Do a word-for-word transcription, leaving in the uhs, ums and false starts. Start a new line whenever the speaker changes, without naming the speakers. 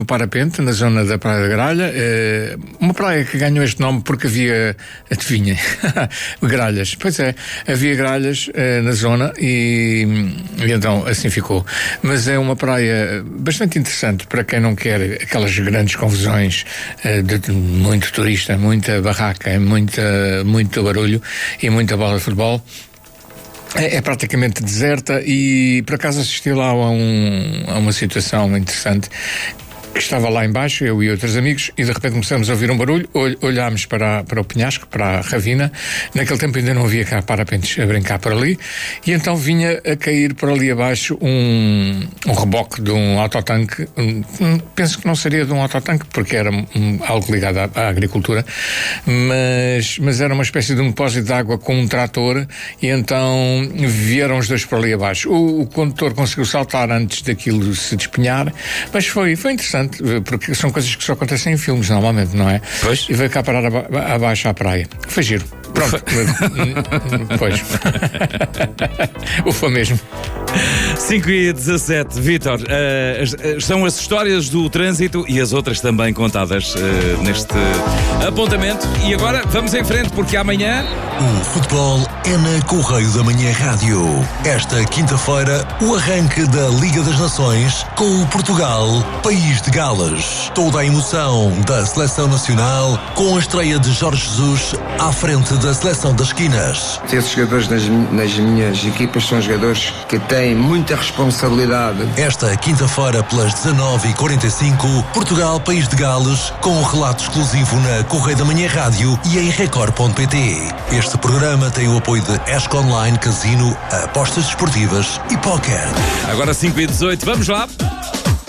no Parapente, na zona da Praia da Gralha, eh, uma praia que ganhou este nome porque havia, adivinha, gralhas. Pois é, havia gralhas eh, na zona e, e então assim ficou. Mas é uma praia bastante interessante para quem não quer aquelas grandes confusões eh, de, de muito turista, muita barraca, muita, muito barulho e muita bola de futebol. É, é praticamente deserta e por acaso assisti lá a, um, a uma situação interessante. Estava lá embaixo, eu e outros amigos, e de repente começamos a ouvir um barulho, ol- olhámos para, para o penhasco, para a ravina. Naquele tempo ainda não havia cá parapentes a brincar por ali, e então vinha a cair por ali abaixo um, um reboque de um autotanque. Um, um, penso que não seria de um autotanque, porque era um, algo ligado à, à agricultura, mas, mas era uma espécie de um depósito de água com um trator, e então vieram os dois por ali abaixo. O, o condutor conseguiu saltar antes daquilo se despenhar, mas foi, foi interessante. Porque são coisas que só acontecem em filmes, normalmente, não é?
Pois.
E veio cá parar aba- abaixo à praia. Foi giro. Pronto. Pois. Ufa mesmo.
cinco e dezassete, Vítor, uh, as- as- são as histórias do trânsito e as outras também contadas uh, neste apontamento. E agora vamos em frente, porque amanhã.
O futebol é na Correio da Manhã Rádio. Esta quinta-feira, o arranque da Liga das Nações com o Portugal, país de Gales. Toda a emoção da Seleção Nacional com a estreia de Jorge Jesus à frente da Seleção das Esquinas.
Esses jogadores nas, nas minhas equipas são jogadores que têm muita responsabilidade.
Esta quinta-feira, pelas dezanove e quarenta e cinco, Portugal, país de Gales, com um relato exclusivo na Correio da Manhã Rádio e em record ponto pt. Este programa tem o apoio de Esco Online, Casino, apostas desportivas e póquer.
Agora cinco e dezoito, vamos lá.